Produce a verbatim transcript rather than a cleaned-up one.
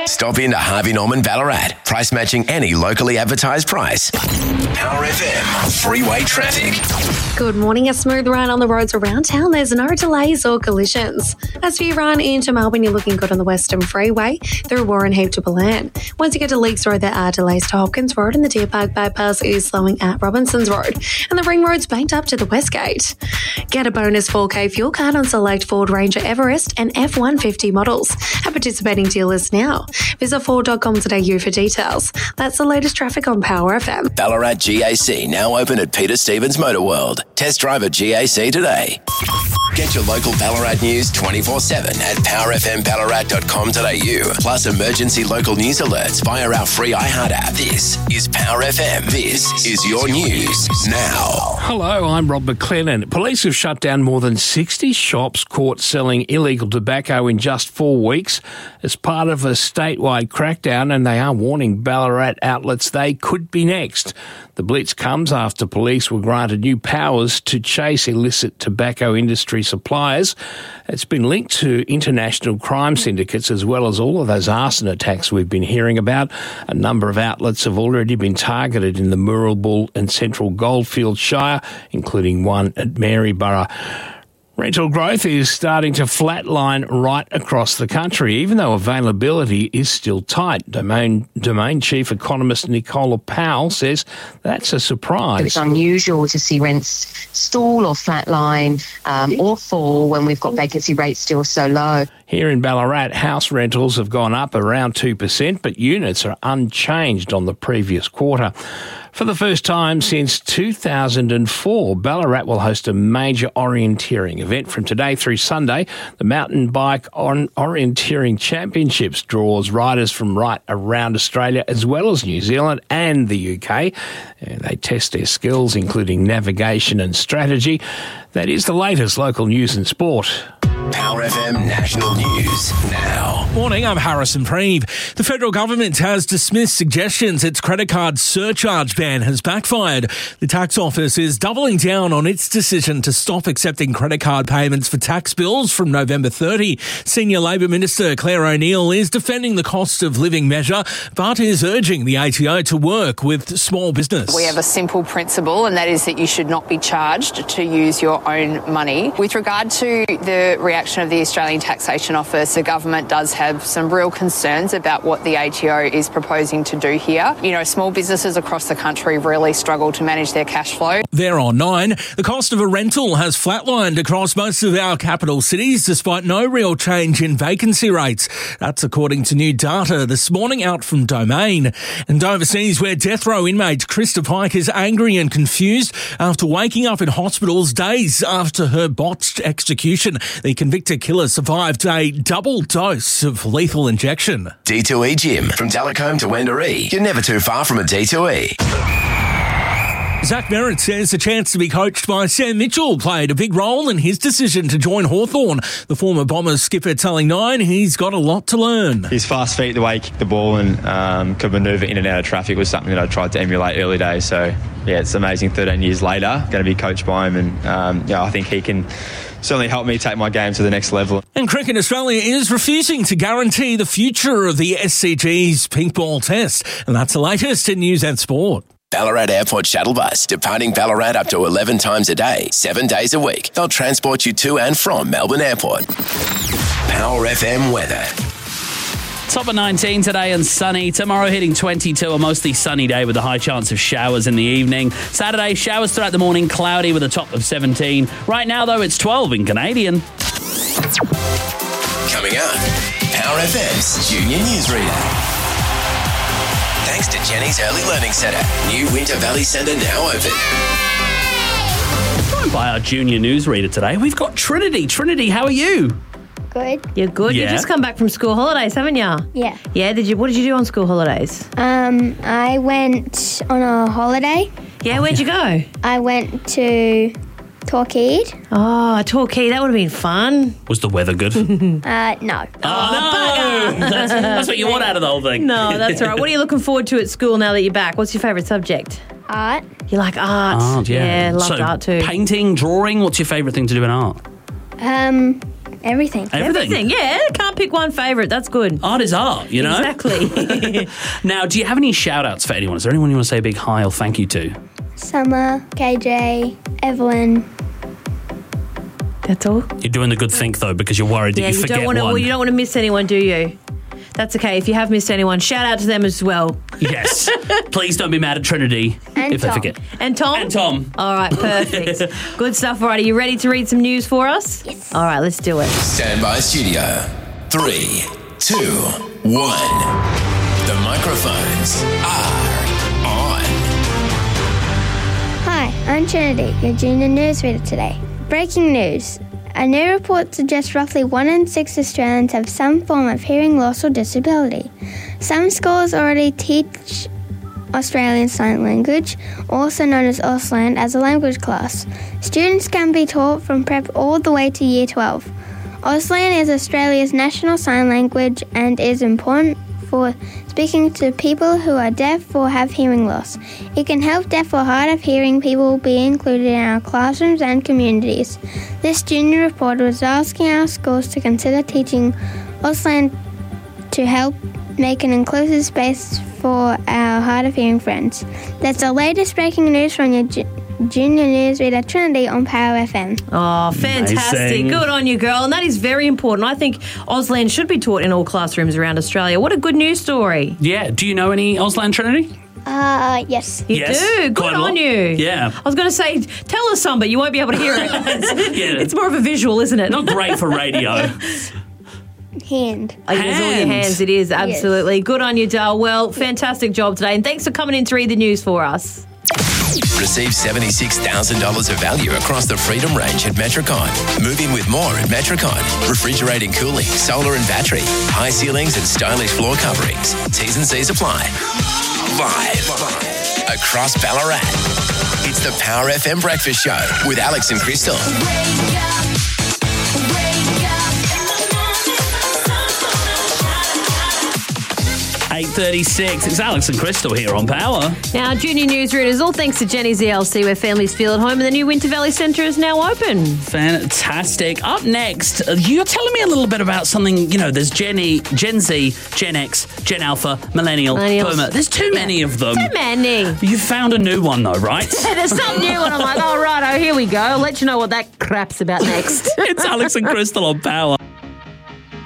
Stop into Harvey Norman Ballarat. Price matching any locally advertised price. Power F M. Freeway traffic. Good morning. A smooth ride on the roads around town. There's no delays or collisions. As you run into Melbourne, you're looking good on the Western Freeway through Warren Heap to Ballan. Once you get to Leaks Road, there are delays to Hopkins Road, and the Deer Park bypass is slowing at Robinson's Road. And the Ring Road's banked up to the West Gate. Get a bonus four K fuel card on select Ford Ranger Everest and F one fifty models at participating dealers now. Visit ford dot com dot a u for details. That's the latest traffic on Power F M. Ballarat G A C now open at Peter Stevens Motor World. Test drive a G A C today. Get your local Ballarat news twenty-four seven at power f m ballarat dot com dot a u. Plus emergency local news alerts via our free iHeart app. This is Power F M. This is your news now. Hello, I'm Rob McLennan. Police have shut down more than sixty shops caught selling illegal tobacco in just four weeks as part of a statewide crackdown, and they are warning Ballarat outlets they could be next. The blitz comes after police were granted new powers to chase illicit tobacco industry suppliers. It's been linked to international crime syndicates as well as all of those arson attacks we've been hearing about. A number of outlets have already been targeted in the Moorabool and Central Goldfields Shire, including one at Maryborough. Rental growth is starting to flatline right across the country, even though availability is still tight. Domain, Domain Chief Economist Nicola Powell says that's a surprise. It's unusual to see rents stall or flatline um, or fall when we've got vacancy rates still so low. Here in Ballarat, house rentals have gone up around two percent, but units are unchanged on the previous quarter. For the first time since two thousand four, Ballarat will host a major orienteering event from today through Sunday. The Mountain Bike on Orienteering Championships draws riders from right around Australia as well as New Zealand and the U K. And they test their skills, including navigation and strategy. That is the latest local news and sport. Power F M National News now. Morning, I'm Harrison Preeve. The federal government has dismissed suggestions its credit card surcharge ban has backfired. The tax office is doubling down on its decision to stop accepting credit card payments for tax bills from November thirtieth. Senior Labor Minister Claire O'Neill is defending the cost of living measure, but is urging the A T O to work with small business. We have a simple principle, and that is that you should not be charged to use your own money. With regard to the reaction of the Australian Taxation Office, the government does have some real concerns about what the A T O is proposing to do here. You know, small businesses across the country really struggle to manage their cash flow. There on nine, the cost of a rental has flatlined across most of our capital cities despite no real change in vacancy rates. That's according to new data this morning out from Domain. And overseas, where death row inmate Krista Pike is angry and confused after waking up in hospitals days after her botched execution. The convicted killer survived a double dose of lethal injection. D two E Gym. From Delacombe to Wendouree. You're never too far from a D two E. Zach Merritt says the chance to be coached by Sam Mitchell played a big role in his decision to join Hawthorn. The former Bombers skipper telling Nine he's got a lot to learn. His fast feet, the way he kicked the ball and um, could manoeuvre in and out of traffic was something that I tried to emulate early days. So, yeah, it's amazing thirteen years later, going to be coached by him, and um, yeah, I think he can certainly help me take my game to the next level. And Cricket Australia is refusing to guarantee the future of the S C G's pink ball test. And that's the latest in news and sport. Ballarat Airport Shuttle Bus, departing Ballarat up to eleven times a day, seven days a week. They'll transport you to and from Melbourne Airport. Power F M weather. Top of nineteen today and sunny. Tomorrow hitting twenty-two, a mostly sunny day with a high chance of showers in the evening. Saturday, showers throughout the morning, cloudy with a top of seventeen. Right now, though, it's twelve in Canadian. Coming up, Power F M's Junior Newsreader. Thanks to Jenny's Early Learning Centre. New Winter Valley Centre now open. Joined by our junior newsreader today, we've got Trinity. Trinity, how are you? Good. You're good. Yeah. You just come back from school holidays, haven't you? Yeah. Yeah. Did you? What did you do on school holidays? Um, I went on a holiday. Yeah. Where'd you go? I went to Torquay. Oh, Torquay. That would have been fun. Was the weather good? uh, no. Oh, no! that's, that's what you want out of the whole thing. No, that's all right. What are you looking forward to at school now that you're back? What's your favourite subject? Art. You like art? Art, yeah. Yeah, loved so, art too. Painting, drawing. What's your favourite thing to do in art? Um, Everything. Everything. yeah. Can't pick one favourite. That's good. Art is art, you know? Exactly. Now, do you have any shout-outs for anyone? Is there anyone you want to say a big hi or thank you to? Summer, K J, Evelyn. That's all? You're doing the good think, though, because you're worried that Yeah, you you forget don't want to. one. Well, you don't want to miss anyone, do you? That's okay. If you have missed anyone, shout out to them as well. Yes. Please don't be mad at Trinity And if they Tom. forget. And Tom? And Tom. All right, perfect. Good stuff. All right, are you ready to read some news for us? Yes. All right, let's do it. Stand by studio. Three, two, one. The microphones are on. Hi, I'm Trinity, your junior newsreader today. Breaking news. A new report suggests roughly one in six Australians have some form of hearing loss or disability. Some schools already teach Australian Sign Language, also known as Auslan, as a language class. Students can be taught from prep all the way to year twelve. Auslan is Australia's national sign language and is important for speaking to people who are deaf or have hearing loss. It can help deaf or hard of hearing people be included in our classrooms and communities. This junior reporter was asking our schools to consider teaching Auslan to help make an inclusive space for our hard of hearing friends. That's the latest breaking news from your ju- junior newsreader Trinity on Power F M. Oh, fantastic. Amazing. Good on you, girl. And that is very important. I think Auslan should be taught in all classrooms around Australia. What a good news story. Yeah. Do you know any Auslan, Trinity? Uh, yes. You Yes, do. Good quite a lot. on you. Yeah. I was going to say, tell us some, but you won't be able to hear it. It's, Yeah. it's more of a visual, isn't it? Not great for radio. Hand. I use all your Hands. hands. It is, absolutely. Good on you, Dale. Well, fantastic job today. And thanks for coming in to read the news for us. Receive seventy-six thousand dollars of value across the Freedom range at Metricon. Move in with more at Metricon. Refrigerating, cooling, solar and battery, high ceilings and stylish floor coverings. T's and C's apply. Live across Ballarat. It's the Power F M Breakfast Show with Alex and Crystal. eight thirty-six. It's Alex and Crystal here on Power. Now, junior newsreaders, all thanks to Jenny's E L C, where families feel at home, and the new Winter Valley Centre is now open. Fantastic. Up next, uh, you're telling me a little bit about something, you know, there's Gen, Gen Z, Gen X, Gen Alpha, Millennial, Millennials. Boomer. There's too many of them. Too many. You found a new one, though, right? There's something new, and I'm like, oh, right, oh, here we go. I'll let you know what that crap's about next. It's Alex and Crystal on Power.